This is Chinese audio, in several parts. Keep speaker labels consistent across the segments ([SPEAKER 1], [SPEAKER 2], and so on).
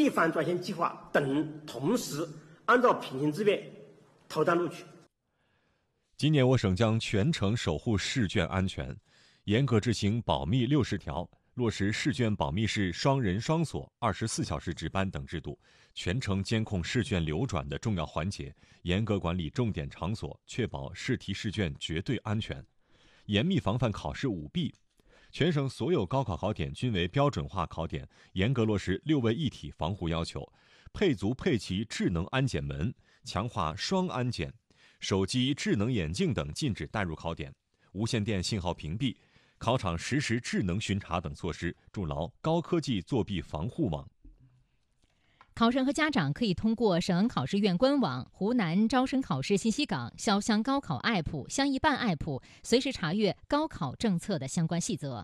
[SPEAKER 1] 闭环专项计划等同时按照评型志愿投档录取。
[SPEAKER 2] 今年我省将全程守护试卷安全，严格执行保密60条，落实试卷保密室双人双锁、24小时值班等制度，全程监控试卷流转的重要环节，严格管理重点场所，确保试题试卷绝对安全，严密防范考试舞弊。全省所有高考考点均为标准化考点，严格落实6位一体防护要求，配足配齐智能安检门，强化双安检，手机、智能眼镜等禁止带入考点，无线电信号屏蔽，考场实时智能巡查等措施，筑牢高科技作弊防护网。
[SPEAKER 3] 考生和家长可以通过省考试院官网、湖南招生考试信息港、潇湘高考 App、湘一办 App 随时查阅高考政策的相关细则。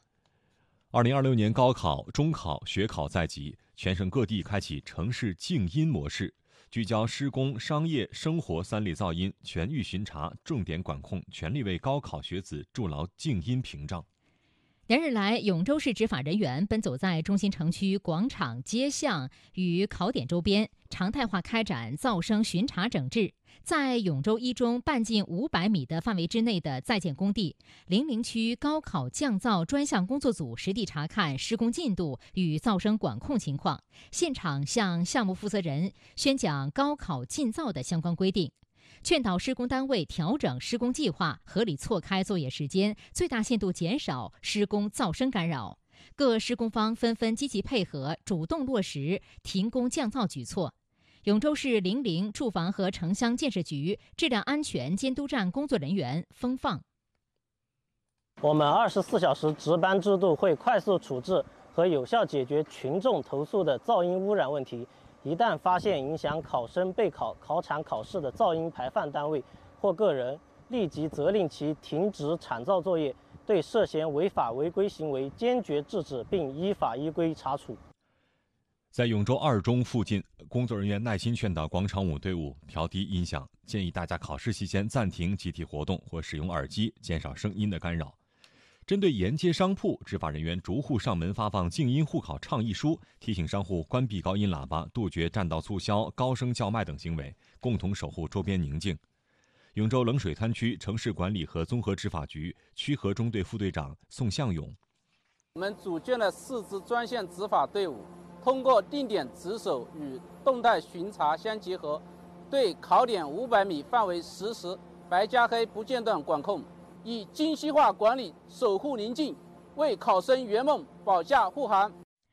[SPEAKER 2] 2026年高考、中考、学考在即，全省各地开启城市静音模式，聚焦施工、商业、生活3类噪音，全域巡查、重点管控，全力为高考学子筑牢静音屏障。
[SPEAKER 3] 连日来，永州市执法人员奔走在中心城区广场、街巷与考点周边，常态化开展噪声巡查整治。在永州一中半径500米的范围之内的在建工地，零陵区高考降噪专项工作组实地查看施工进度与噪声管控情况，现场向项目负责人宣讲高考禁噪的相关规定，劝导施工单位调整施工计划，合理错开作业时间，最大限度减少施工噪声干扰。各施工方纷纷积极配合，主动落实停工降噪举措。永州市零陵住房和城乡建设局质量安全监督站工作人员封放。
[SPEAKER 4] 我们24小时值班制度会快速处置和有效解决群众投诉的噪音污染问题。一旦发现影响考生备考、考场考试的噪音排放单位或个人，立即责令其停止产噪作业，对涉嫌违法违规行为坚决制止，并依法依规查处。
[SPEAKER 2] 在永州2中附近，工作人员耐心劝导广场舞队伍调低音响，建议大家考试期间暂停集体活动或使用耳机，减少声音的干扰。针对沿街商铺，执法人员逐户上门发放静音护考倡议书，提醒商户关闭高音喇叭，杜绝占道促销、高声叫卖等行为，共同守护周边宁静。永州冷水滩区城市管理和综合执法局曲河中队副队长宋向勇：
[SPEAKER 5] 我们组建了4支专项执法队伍，通过定点值守与动态巡查相结合，对考点500米范围实时白加黑不间断管控，以精细化管理守护宁静，为考生圆梦保驾护航。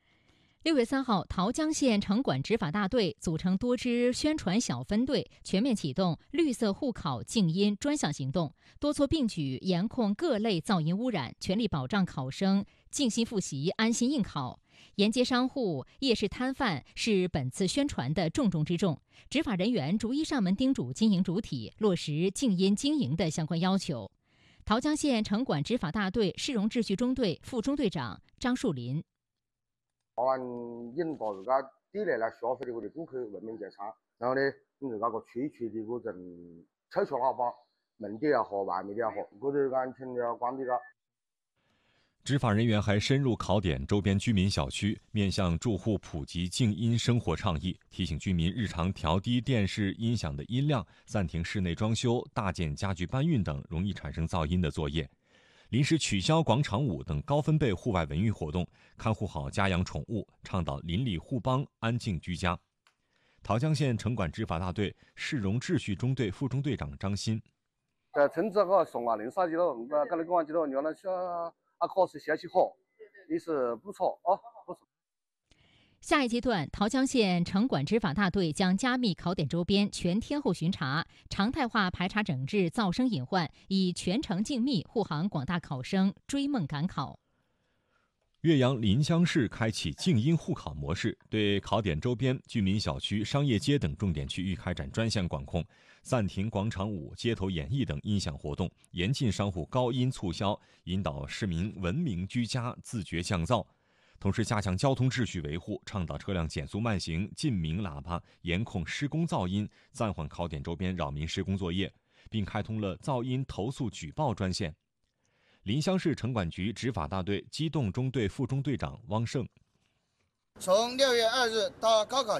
[SPEAKER 3] 6月3号，桃江县城管执法大队组成多支宣传小分队，全面启动绿色护考静音专项行动，多措并举严控各类噪音污染，全力保障考生静心复习、安心应考。沿街商户、夜市摊贩是本次宣传的重中之重，执法人员逐一上门叮嘱经营主体落实静音经营的相关要求。桃江县城管执法大队市容秩序中队副中队长张树林：
[SPEAKER 6] 保安引导自家抵赖了消费的我的顾客文明检查，然后呢，用那个吹的嗰阵车窗喇叭，门的也好，外面的也好，嗰啲安全要关闭了。
[SPEAKER 2] 执法人员还深入考点周边居民小区，面向住户普及静音生活倡议，提醒居民日常调低电视音响的音量，暂停室内装修、大件家具搬运等容易产生噪音的作业，临时取消广场舞等高分贝户外文娱活动，看护好家养宠物，倡导邻里互帮，安静居家。桃江县城管执法大队市容秩序中队副中队长张鑫：
[SPEAKER 6] 在村子个送零啥子咯，跟你讲几咯，原来小考试学习好，也是不错啊，不错。
[SPEAKER 3] 下一阶段，桃江县城管执法大队将加密考点周边全天候巡查，常态化排查整治噪声隐患，以全程静谧护航广大考生追梦赶考。
[SPEAKER 2] 岳阳临湘市开启静音护考模式，对考点周边居民小区、商业街等重点区域开展专项管控，暂停广场舞、街头演艺等音响活动，严禁商户高音促销，引导市民文明居家，自觉降噪。同时加强交通秩序维护，倡导车辆减速慢行，禁鸣喇叭，严控施工噪音，暂缓考点周边扰民施工作业，并开通了噪音投诉举报专线。临湘市城管局执法大队机动中队副中队长汪胜：
[SPEAKER 7] 从6月2日到高考